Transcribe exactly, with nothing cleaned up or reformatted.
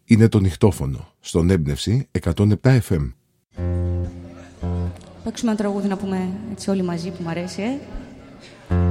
είναι το νυχτόφωνο στον Έμπνευση εκατόν επτά εφ εμ. Παίξουμε ένα τραγούδι να πούμε έτσι όλοι μαζί που μου αρέσει, ε.